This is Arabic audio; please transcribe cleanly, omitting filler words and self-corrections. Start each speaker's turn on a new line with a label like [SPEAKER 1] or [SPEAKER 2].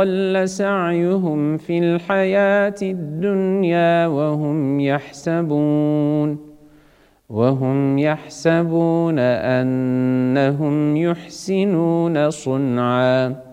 [SPEAKER 1] ضل سعيهم في الحياة الدنيا وهم يحسبون أنهم يحسنون صنعا